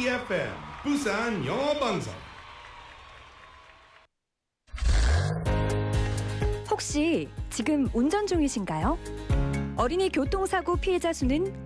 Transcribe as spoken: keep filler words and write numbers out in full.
이티에프엠 부산 영어 방송. 혹시 지금 운전 중이신가요? 어린이 교통사고 피해자 수는